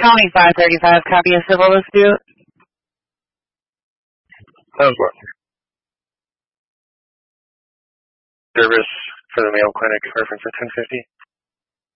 County 535, copy a civil dispute. How's what? Service for the Mayo Clinic, reference at 1050.